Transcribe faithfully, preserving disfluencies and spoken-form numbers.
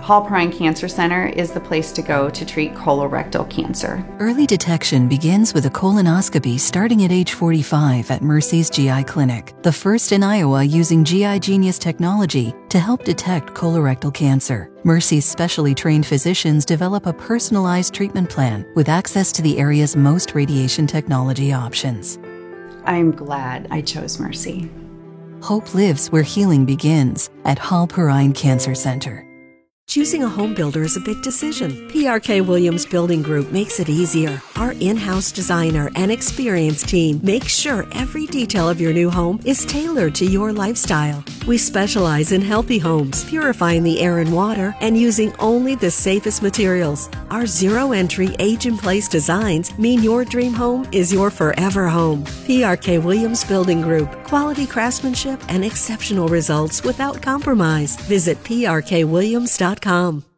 Hall Perrine Cancer Center is the place to go to treat colorectal cancer. Early detection begins with a colonoscopy starting at age forty-five at Mercy's G I Clinic, the first in Iowa using G I Genius technology to help detect colorectal cancer. Mercy's specially trained physicians develop a personalized treatment plan with access to the area's most radiation technology options. I'm glad I chose Mercy. Hope lives where healing begins at Hall Perrine Cancer Center. Choosing a home builder is a big decision. P R K Williams Building Group makes it easier. Our in-house designer and experienced team makes sure every detail of your new home is tailored to your lifestyle. We specialize in healthy homes, purifying the air and water, and using only the safest materials. Our zero-entry, age-in-place designs mean your dream home is your forever home. P R K Williams Building Group. Quality craftsmanship and exceptional results without compromise. Visit P R K Williams dot com.